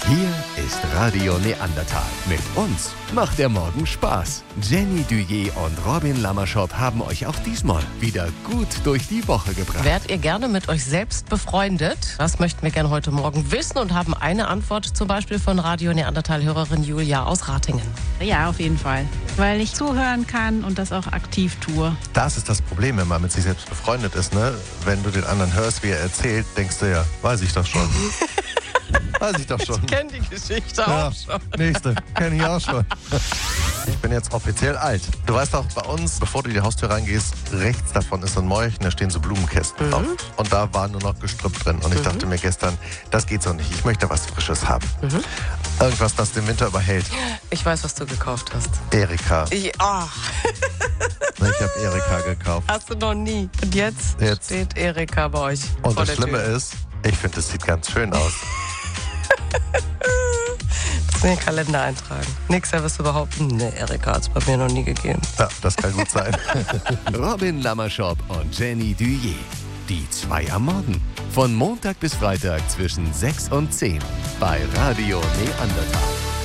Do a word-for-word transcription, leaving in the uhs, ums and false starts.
Hier ist Radio Neandertal. Mit uns macht der Morgen Spaß. Jenny Duyé und Robin Lamerschop haben euch auch diesmal wieder gut durch die Woche gebracht. Wärt ihr gerne mit euch selbst befreundet? Das möchten wir gerne heute Morgen wissen und haben eine Antwort zum Beispiel von Radio Neandertal-Hörerin Julia aus Ratingen. Ja, auf jeden Fall. Weil ich zuhören kann und das auch aktiv tue. Das ist das Problem, wenn man mit sich selbst befreundet ist, ne? Wenn du den anderen hörst, wie er erzählt, denkst du ja, weiß ich doch schon. Weiß ich doch schon. Ich kenne die Geschichte Ja, auch schon. nächste, kenne ich auch schon. Ich bin jetzt offiziell alt. Du weißt doch, bei uns, bevor du die Haustür reingehst, rechts davon ist so ein Mäuerchen, da stehen so Blumenkästen drauf. Und da war nur noch Gestrüpp drin. Und ich dachte mir gestern, das geht so nicht. Ich möchte was Frisches haben. Irgendwas, das den Winter überhält. Ich weiß, was du gekauft hast. Erika. Ich, oh, Ich habe Erika gekauft. hast du noch nie. Und jetzt, Jetzt. steht Erika bei euch Und vor das der Schlimme Tür. ist, ich finde, es sieht ganz schön aus. Das in den Kalender eintragen. Nächstes Jahr wirst du behaupten, ne, Erika hat es bei mir noch nie gegeben. Ja, das kann gut sein. Robin Lamerschop und Jenny Duyé. Die zwei am Morgen. Von Montag bis Freitag zwischen sechs und zehn bei Radio Neandertal.